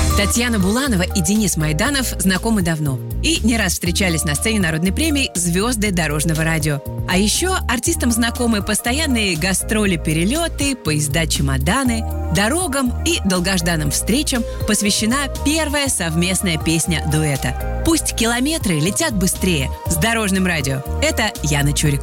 Татьяна Буланова и Денис Майданов знакомы давно и не раз встречались на сцене народной премии «Звезды дорожного радио». А еще артистам знакомы постоянные гастроли-перелеты, поезда-чемоданы. Дорогам и долгожданным встречам посвящена первая совместная песня дуэта. «Пусть километры летят быстрее» с Дорожным радио. Это Яна Чурик.